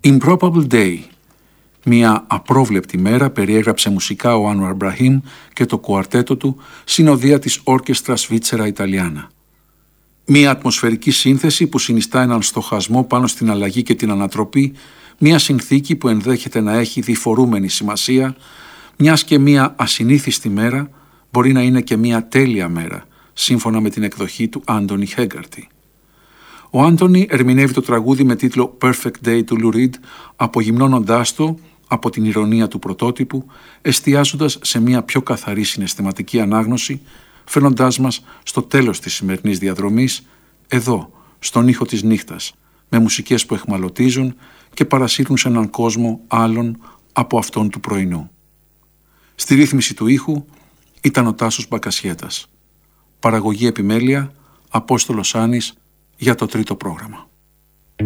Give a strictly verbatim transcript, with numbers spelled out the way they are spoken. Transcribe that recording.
Improbable Day. Μια απρόβλεπτη μέρα περιέγραψε μουσικά ο Άνουαρ Μπραχήμ και το κουαρτέτο του συνοδεία της όρκεστρα Σβίτσερα Ιταλιάνα. Μια ατμοσφαιρική σύνθεση που συνιστά έναν στοχασμό πάνω στην αλλαγή και την ανατροπή, μια συνθήκη που ενδέχεται να έχει διφορούμενη σημασία, μιας και μια ασυνήθιστη μέρα μπορεί να είναι και μια τέλεια μέρα, σύμφωνα με την εκδοχή του Άντονι Χέγκαρτι. Ο Άντονι ερμηνεύει το τραγούδι με τίτλο Perfect Day του Lou Reed, απογυμνώνοντάς το από την ηρωνία του πρωτότυπου, εστιάζοντας σε μια πιο καθαρή συναισθηματική ανάγνωση, φέρνοντάς μας στο τέλος της σημερινής διαδρομής, εδώ, στον ήχο της νύχτας, με μουσικές που εχμαλωτίζουν και παρασύρουν σε έναν κόσμο άλλον από αυτόν του πρωινού. Στη ρύθμιση του ήχου ήταν ο Τάσος Μπακασιέτας. Παραγωγή επιμέλεια, Απόστολος Άνης, για το τρίτο πρόγραμμα.